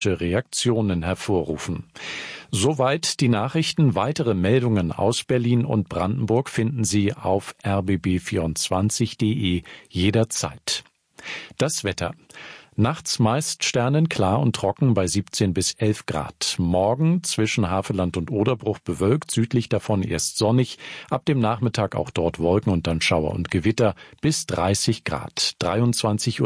Reaktionen hervorrufen. Soweit die Nachrichten. Weitere Meldungen aus Berlin und Brandenburg finden Sie auf rbb24.de jederzeit. Das Wetter. Nachts meist sternenklar und trocken bei 17 bis 11 Grad. Morgen zwischen Havelland und Oderbruch bewölkt, südlich davon erst sonnig. Ab dem Nachmittag auch dort Wolken und dann Schauer und Gewitter bis 30 Grad. 23:03 Uhr.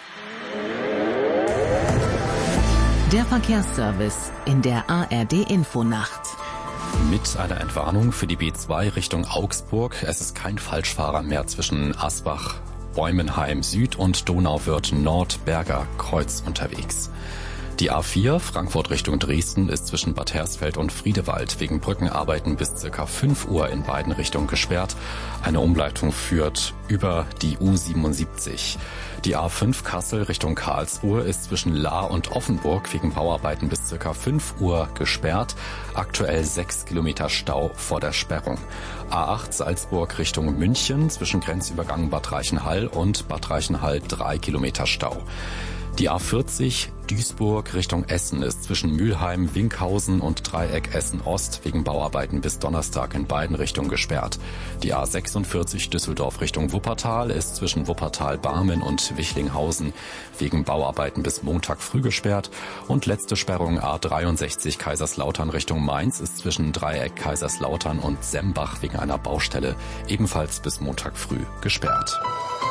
Der Verkehrsservice in der ARD-Infonacht. Mit einer Entwarnung für die B2 Richtung Augsburg. Es ist kein Falschfahrer mehr zwischen Asbach, Bäumenheim Süd und Donauwörth Nord Berger Kreuz unterwegs. Die A4 Frankfurt Richtung Dresden ist zwischen Bad Hersfeld und Friedewald wegen Brückenarbeiten bis ca. 5 Uhr in beiden Richtungen gesperrt. Eine Umleitung führt über die U77. Die A5 Kassel Richtung Karlsruhe ist zwischen Lahr und Offenburg wegen Bauarbeiten bis ca. 5 Uhr gesperrt. Aktuell 6 Kilometer Stau vor der Sperrung. A8 Salzburg Richtung München zwischen Grenzübergang Bad Reichenhall und Bad Reichenhall 3 Kilometer Stau. Die A40 Duisburg Richtung Essen ist zwischen Mülheim, Winkhausen und Dreieck Essen-Ost wegen Bauarbeiten bis Donnerstag in beiden Richtungen gesperrt. Die A46 Düsseldorf Richtung Wuppertal ist zwischen Wuppertal-Barmen und Wichlinghausen wegen Bauarbeiten bis Montag früh gesperrt. Und letzte Sperrung A63 Kaiserslautern Richtung Mainz ist zwischen Dreieck Kaiserslautern und Sembach wegen einer Baustelle ebenfalls bis Montag früh gesperrt.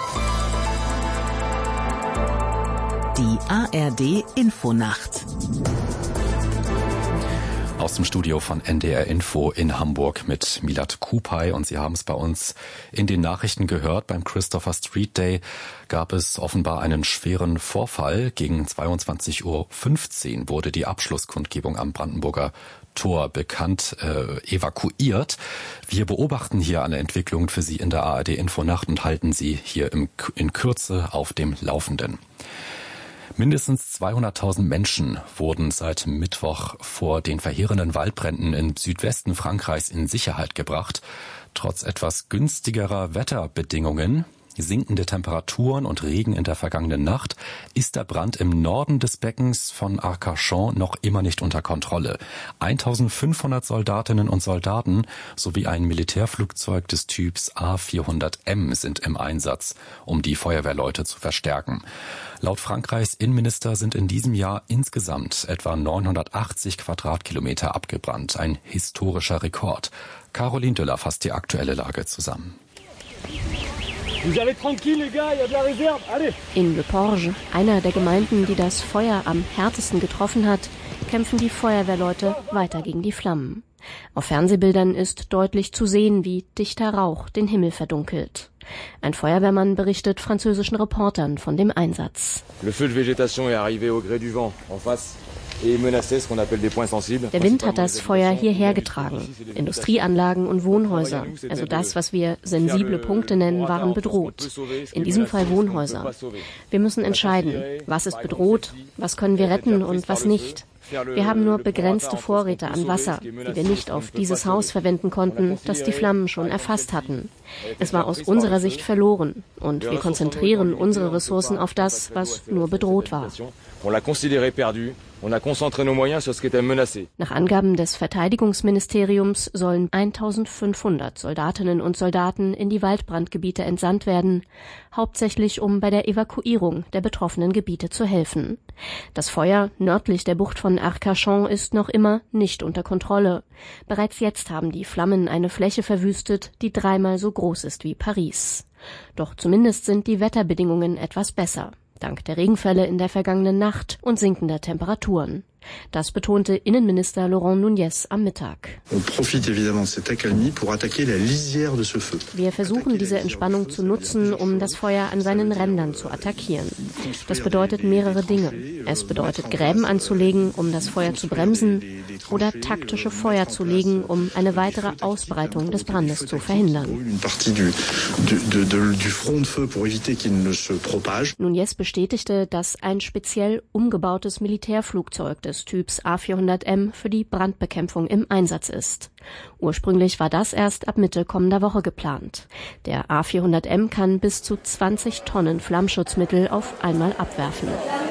Die ARD-Infonacht. Aus dem Studio von NDR Info in Hamburg mit Milad Kupay. Und Sie haben es bei uns in den Nachrichten gehört. Beim Christopher Street Day gab es offenbar einen schweren Vorfall. Gegen 22:15 Uhr wurde die Abschlusskundgebung am Brandenburger Tor evakuiert. Wir beobachten hier eine Entwicklung für Sie in der ARD Infonacht und halten Sie hier in Kürze auf dem Laufenden. Mindestens 200.000 Menschen wurden seit Mittwoch vor den verheerenden Waldbränden im Südwesten Frankreichs in Sicherheit gebracht. Trotz etwas günstigerer Wetterbedingungen, sinkende Temperaturen und Regen in der vergangenen Nacht ist der Brand im Norden des Beckens von Arcachon noch immer nicht unter Kontrolle. 1.500 Soldatinnen und Soldaten sowie ein Militärflugzeug des Typs A400M sind im Einsatz, um die Feuerwehrleute zu verstärken. Laut Frankreichs Innenminister sind in diesem Jahr insgesamt etwa 980 Quadratkilometer abgebrannt. Ein historischer Rekord. Caroline Düller fasst die aktuelle Lage zusammen. In Le Porge, einer der Gemeinden, die das Feuer am härtesten getroffen hat, kämpfen die Feuerwehrleute weiter gegen die Flammen. Auf Fernsehbildern ist deutlich zu sehen, wie dichter Rauch den Himmel verdunkelt. Ein Feuerwehrmann berichtet französischen Reportern von dem Einsatz. Le feu de végétation est arrivé au gré du vent en face. Der Wind hat das Feuer hierher getragen. Industrieanlagen und Wohnhäuser, also das, was wir sensible Punkte nennen, waren bedroht. In diesem Fall Wohnhäuser. Wir müssen entscheiden, was ist bedroht, was können wir retten und was nicht. Wir haben nur begrenzte Vorräte an Wasser, die wir nicht auf dieses Haus verwenden konnten, das die Flammen schon erfasst hatten. Es war aus unserer Sicht verloren und wir konzentrieren unsere Ressourcen auf das, was nur bedroht war. Nach Angaben des Verteidigungsministeriums sollen 1.500 Soldatinnen und Soldaten in die Waldbrandgebiete entsandt werden, hauptsächlich um bei der Evakuierung der betroffenen Gebiete zu helfen. Das Feuer nördlich der Bucht von Arcachon ist noch immer nicht unter Kontrolle. Bereits jetzt haben die Flammen eine Fläche verwüstet, die 3-mal so groß ist wie Paris. Doch zumindest sind die Wetterbedingungen etwas besser. Dank der Regenfälle in der vergangenen Nacht und sinkender Temperaturen. Das betonte Innenminister Laurent Nunez am Mittag. Wir versuchen, diese Entspannung zu nutzen, um das Feuer an seinen Rändern zu attackieren. Das bedeutet mehrere Dinge. Es bedeutet, Gräben anzulegen, um das Feuer zu bremsen, oder taktische Feuer zu legen, um eine weitere Ausbreitung des Brandes zu verhindern. Nunez bestätigte, dass ein speziell umgebautes Militärflugzeug des Typs A400M für die Brandbekämpfung im Einsatz ist. Ursprünglich war das erst ab Mitte kommender Woche geplant. Der A400M kann bis zu 20 Tonnen Flammschutzmittel auf einmal abwerfen.